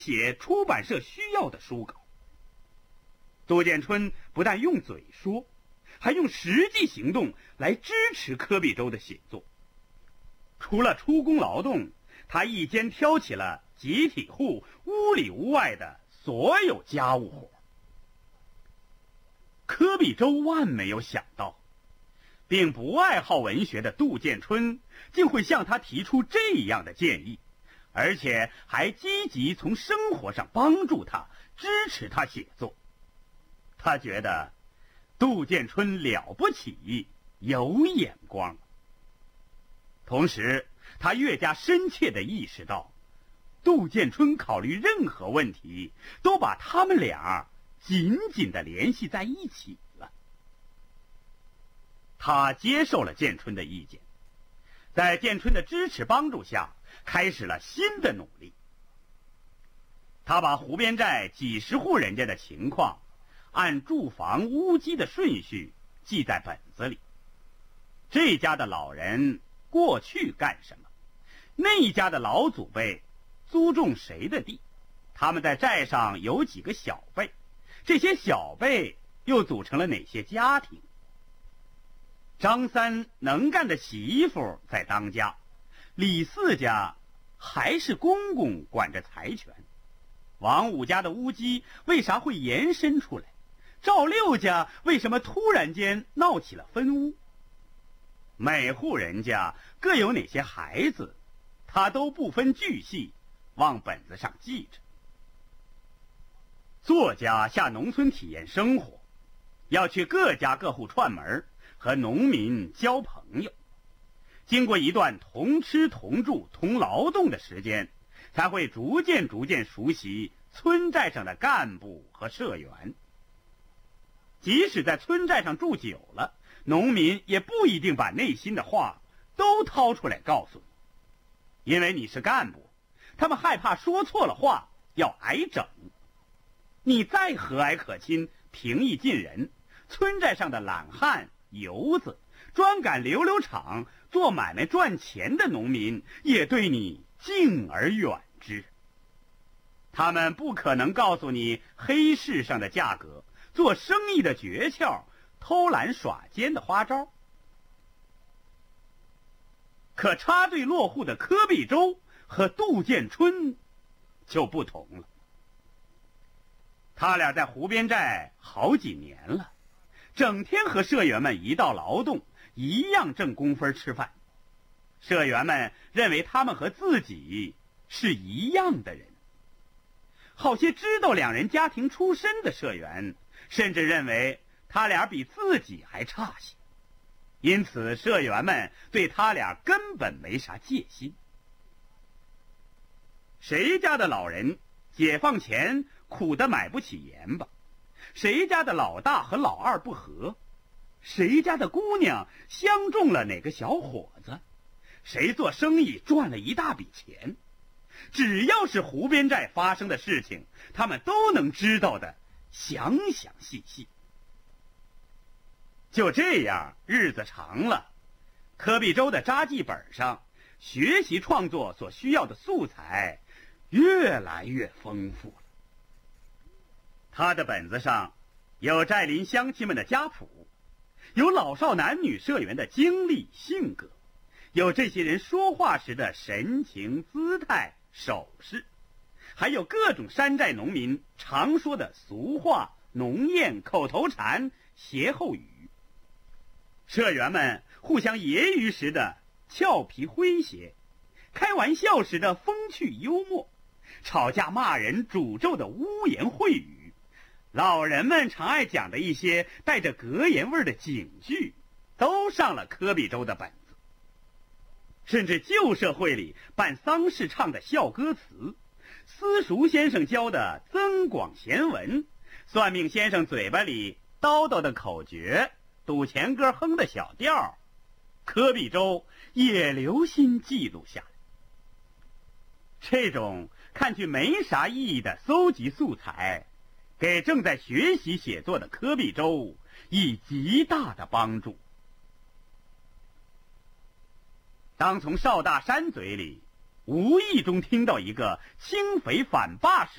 写出版社需要的书稿。杜建春不但用嘴说，还用实际行动来支持柯必洲的写作。除了出工劳动，他一肩挑起了集体户屋里屋外的所有家务活。柯必洲万没有想到，并不爱好文学的杜建春竟会向他提出这样的建议，而且还积极从生活上帮助他，支持他写作。他觉得杜建春了不起，有眼光。同时他越加深切地意识到，杜建春考虑任何问题都把他们俩紧紧地联系在一起了。他接受了建春的意见，在建春的支持帮助下，开始了新的努力。他把湖边寨几十户人家的情况按住房屋基的顺序记在本子里。这家的老人过去干什么，那一家的老祖辈租种谁的地，他们在寨上有几个小辈，这些小辈又组成了哪些家庭。张三能干的洗衣服在当家，李四家还是公公管着财权，王五家的屋基为啥会延伸出来，赵六家为什么突然间闹起了分屋，每户人家各有哪些孩子，他都不分巨细往本子上记着。作家下农村体验生活，要去各家各户串门，和农民交朋友，经过一段同吃同住同劳动的时间，才会逐渐熟悉村寨上的干部和社员。即使在村寨上住久了，农民也不一定把内心的话都掏出来告诉你，因为你是干部，他们害怕说错了话要挨整。你再和蔼可亲平易近人，村寨上的懒汉游子，专赶溜溜场做买卖赚钱的农民，也对你敬而远之。他们不可能告诉你黑市上的价格，做生意的诀窍，偷懒耍奸的花招。可插队落户的柯必洲和杜建春就不同了。他俩在湖边寨好几年了，整天和社员们一道劳动，一样挣工分吃饭。社员们认为他们和自己是一样的人。好些知道两人家庭出身的社员甚至认为他俩比自己还差些，因此社员们对他俩根本没啥戒心。谁家的老人解放前苦得买不起盐巴，谁家的老大和老二不和，谁家的姑娘相中了哪个小伙子，谁做生意赚了一大笔钱，只要是湖边寨发生的事情，他们都能知道的详详细细。就这样，日子长了，柯必洲的札记本上学习创作所需要的素材越来越丰富了。他的本子上有寨邻乡亲们的家谱，有老少男女社员的经历性格，有这些人说话时的神情姿态手势，还有各种山寨农民常说的俗话、农谚、口头禅、歇后语。社员们互相揶揄时的俏皮诙谐，开玩笑时的风趣幽默，吵架骂人诅咒的污言秽语，老人们常爱讲的一些带着格言味的警句，都上了柯必洲的本子。甚至旧社会里办丧事唱的笑歌词，私塾先生教的增广贤文，算命先生嘴巴里叨叨的口诀，赌钱歌哼的小调，柯必洲也留心记录下来。这种看去没啥意义的搜集素材，给正在学习写作的柯必洲以极大的帮助。当从邵大山嘴里无意中听到一个清匪反霸时